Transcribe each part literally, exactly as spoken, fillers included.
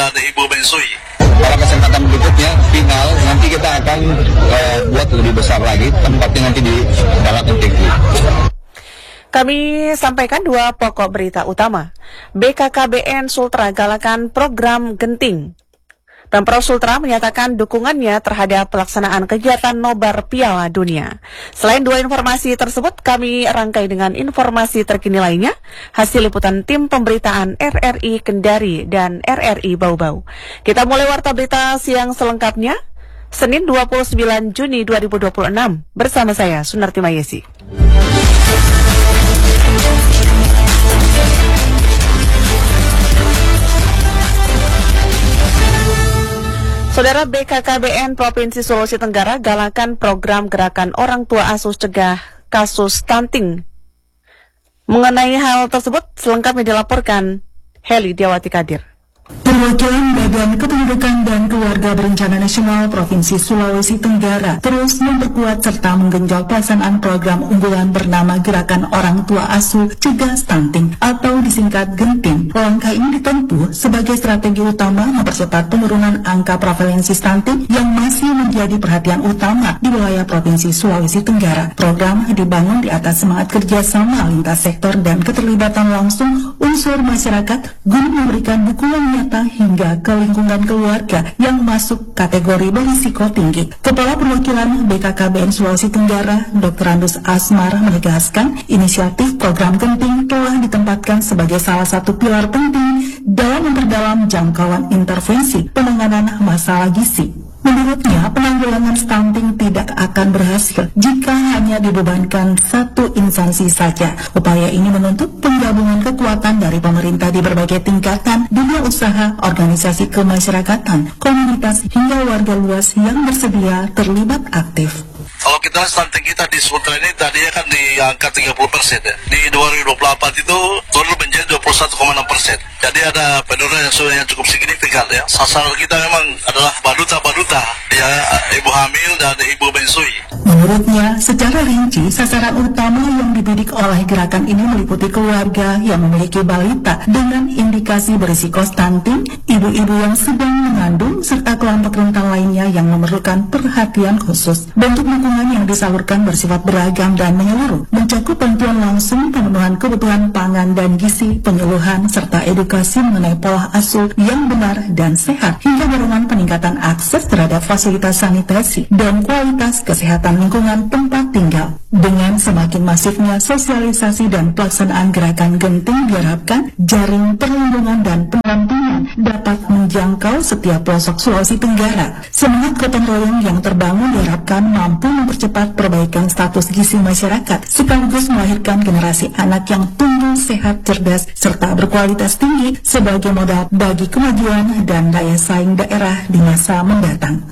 dan Ibu Mensui. Pada kesempatan berikutnya, final, nanti kita akan eh, buat lebih besar lagi, tempatnya nanti di dalam M T Q. Kami sampaikan dua pokok berita utama. B K K B N Sultra galakan program Genting. Pemprov Sultra menyatakan dukungannya terhadap pelaksanaan kegiatan Nobar Piala Dunia. Selain dua informasi tersebut, kami rangkai dengan informasi terkini lainnya, hasil liputan tim pemberitaan R R I Kendari dan R R I Bau-Bau. Kita mulai warta berita siang selengkapnya, Senin dua puluh sembilan Juni dua ribu dua puluh enam, bersama saya, Sunarti Mayesi. Saudara, B K K B N Provinsi Sulawesi Tenggara galakan program gerakan orang tua asuh cegah kasus stunting. Mengenai hal tersebut, selengkapnya dilaporkan Heli Diawati Kadir. Perwakilan Badan Kependudukan dan Keluarga Berencana Nasional Provinsi Sulawesi Tenggara terus memperkuat serta menggenjot pelaksanaan program unggulan bernama Gerakan Orang Tua Asuh Cegah Stunting atau disingkat Genting. Langkah ini ditempuh sebagai strategi utama mempercepat penurunan angka prevalensi stunting yang masih menjadi perhatian utama di wilayah Provinsi Sulawesi Tenggara. Program dibangun di atas semangat kerjasama lintas sektor dan keterlibatan langsung unsur masyarakat guna memberikan dukungan nyata hingga ke lingkungan keluarga yang masuk kategori berisiko tinggi. Kepala Perwakilan B K K B N Sulawesi Tenggara, Doktor Andus Asmar menegaskan inisiatif program Genting telah ditempatkan sebagai salah satu pilar penting dalam memperdalam jangkauan intervensi penanganan masalah gizi. Menurutnya, penanggulangan stunting tidak akan berhasil jika hanya dibebankan satu instansi saja. Upaya ini menuntut penggabungan kekuatan dari pemerintah di berbagai tingkatan, dunia usaha, organisasi kemasyarakatan, komunitas, hingga warga luas yang bersedia terlibat aktif. Kalau kita stunting kita di Sultra ini tadinya kan di angka tiga puluh persen ya. Di dua ribu dua puluh empat itu turun menjadi dua puluh satu koma enam persen. Jadi ada penurunan yang, yang cukup signifikan ya. Sasaran kita memang adalah baduta-baduta ya, ibu hamil dan ibu mensui. Menurutnya, secara rinci, sasaran utama yang dibidik oleh gerakan ini meliputi keluarga yang memiliki balita dengan indikasi berisiko stunting, ibu-ibu yang sedang mengandung, serta kelompok rentan lainnya yang memerlukan perhatian khusus. Bentuk dukungan yang disalurkan bersifat beragam dan menyeluruh, mencakup bantuan langsung, pemenuhan kebutuhan pangan dan gizi, penyuluhan, serta edukasi mengenai pola asuh yang benar dan sehat, hingga dorongan peningkatan akses terhadap fasilitas sanitasi dan kualitas kesehatan lingkungan tempat tinggal. Dengan semakin masifnya sosialisasi dan pelaksanaan gerakan Genting diharapkan jaring perlindungan dan pendampingan dapat menjangkau setiap pelosok Sulawesi Tenggara. Semangat gotong royong yang terbangun diharapkan mampu mempercepat perbaikan status gizi masyarakat sekaligus melahirkan generasi anak yang tumbuh sehat, cerdas, serta berkualitas tinggi sebagai modal bagi kemajuan dan daya saing daerah di masa mendatang.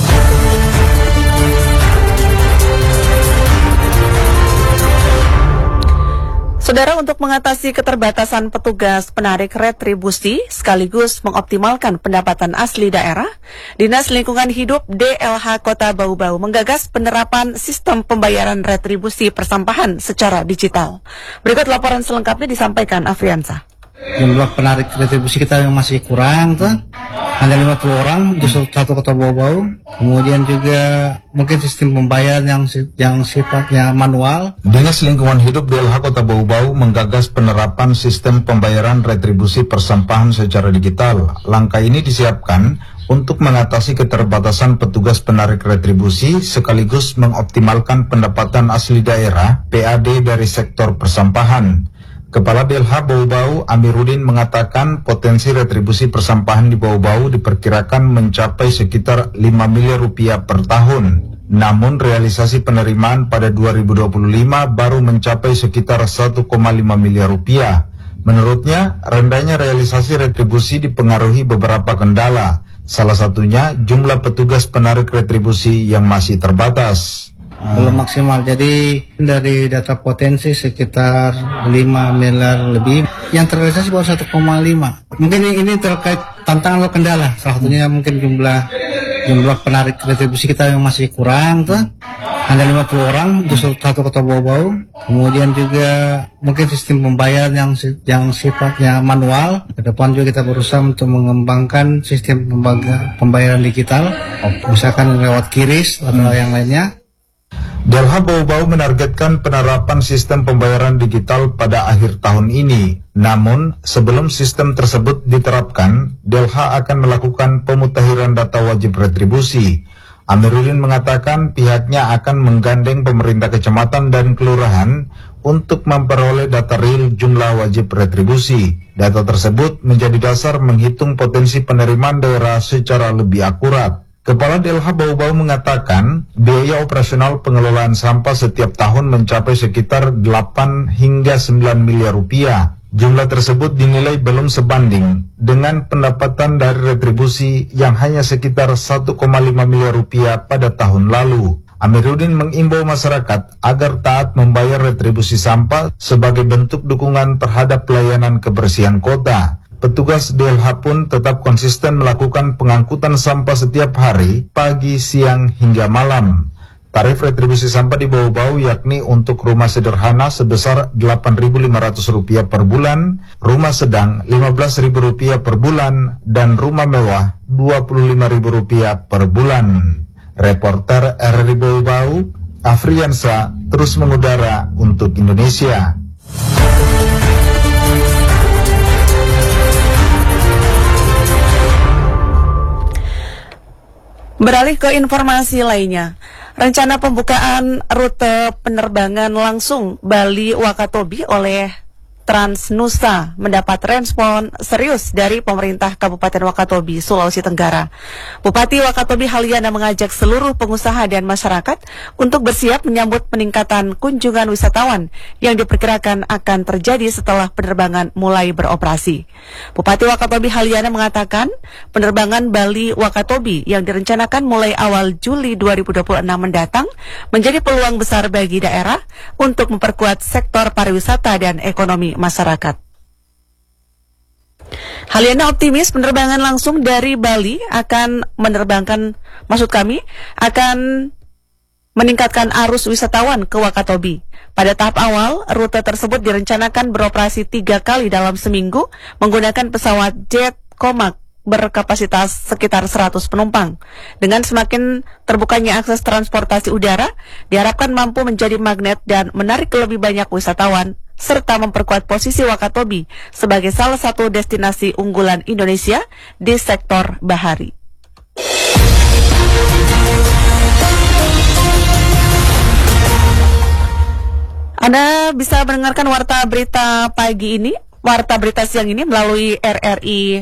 Saudara, untuk mengatasi keterbatasan petugas penarik retribusi sekaligus mengoptimalkan pendapatan asli daerah, Dinas Lingkungan Hidup D L H Kota Bau-Bau menggagas penerapan sistem pembayaran retribusi persampahan secara digital. Berikut laporan selengkapnya disampaikan Afriansa. Jumlah penarik retribusi kita yang masih kurang tuh, hanya lima puluh orang di satu kota Bau-Bau. Kemudian juga mungkin sistem pembayaran yang yang sifatnya manual. Dinas Lingkungan Hidup D L H Kota Bau-Bau menggagas penerapan sistem pembayaran retribusi persampahan secara digital. Langkah ini disiapkan untuk mengatasi keterbatasan petugas penarik retribusi sekaligus mengoptimalkan pendapatan asli daerah P A D dari sektor persampahan. Kepala D L H Bau-Bau Amiruddin mengatakan potensi retribusi persampahan di Bau-Bau diperkirakan mencapai sekitar lima miliar rupiah per tahun. Namun realisasi penerimaan pada dua ribu dua puluh lima baru mencapai sekitar satu koma lima miliar rupiah. Menurutnya, rendahnya realisasi retribusi dipengaruhi beberapa kendala. Salah satunya jumlah petugas penarik retribusi yang masih terbatas. Belum maksimal, jadi dari data potensi sekitar lima miliar lebih, yang terrealisasi baru satu koma lima. Mungkin ini terkait tantangan atau kendala, salah satunya mungkin jumlah jumlah penarik retribusi kita yang masih kurang tuh, Ada lima puluh orang di satu kota Bau-Bau. Kemudian juga mungkin sistem pembayaran yang yang sifatnya manual. Ke depan juga kita berusaha untuk mengembangkan sistem pembayaran digital, misalkan lewat kiris atau hmm. yang lainnya. Delha Bau-Bau menargetkan penerapan sistem pembayaran digital pada akhir tahun ini. Namun, sebelum sistem tersebut diterapkan, Delha akan melakukan pemutakhiran data wajib retribusi. Amiruddin mengatakan pihaknya akan menggandeng pemerintah kecamatan dan kelurahan untuk memperoleh data real jumlah wajib retribusi. Data tersebut menjadi dasar menghitung potensi penerimaan daerah secara lebih akurat. Kepala Delha Bau-Bau mengatakan biaya operasional pengelolaan sampah setiap tahun mencapai sekitar delapan hingga sembilan miliar rupiah. Jumlah tersebut dinilai belum sebanding dengan pendapatan dari retribusi yang hanya sekitar satu koma lima miliar rupiah pada tahun lalu. Amiruddin mengimbau masyarakat agar taat membayar retribusi sampah sebagai bentuk dukungan terhadap pelayanan kebersihan kota. Petugas D L H pun tetap konsisten melakukan pengangkutan sampah setiap hari, pagi, siang, hingga malam. Tarif retribusi sampah di Bau-Bau yakni untuk rumah sederhana sebesar delapan ribu lima ratus rupiah per bulan, rumah sedang lima belas ribu rupiah per bulan, dan rumah mewah dua puluh lima ribu rupiah per bulan. Reporter R R I Bau-Bau, Afriansa, terus mengudara untuk Indonesia. Beralih ke informasi lainnya, rencana pembukaan rute penerbangan langsung Bali-Wakatobi oleh Transnusa mendapat respon serius dari pemerintah Kabupaten Wakatobi, Sulawesi Tenggara. Bupati Wakatobi Haliana mengajak seluruh pengusaha dan masyarakat untuk bersiap menyambut peningkatan kunjungan wisatawan yang diperkirakan akan terjadi setelah penerbangan mulai beroperasi. Bupati Wakatobi Haliana mengatakan penerbangan Bali-Wakatobi yang direncanakan mulai awal Juli dua ribu dua puluh enam mendatang menjadi peluang besar bagi daerah untuk memperkuat sektor pariwisata dan ekonomi masyarakat. Haliana optimis penerbangan langsung dari Bali akan menerbangkan, maksud kami, akan meningkatkan arus wisatawan ke Wakatobi. Pada tahap awal, rute tersebut direncanakan beroperasi tiga kali dalam seminggu menggunakan pesawat jet Comac berkapasitas sekitar seratus penumpang. Dengan semakin terbukanya akses transportasi udara, diharapkan mampu menjadi magnet dan menarik lebih banyak wisatawan, serta memperkuat posisi Wakatobi sebagai salah satu destinasi unggulan Indonesia di sektor bahari. Anda bisa mendengarkan Warta Berita pagi ini, Warta Berita siang ini melalui R R I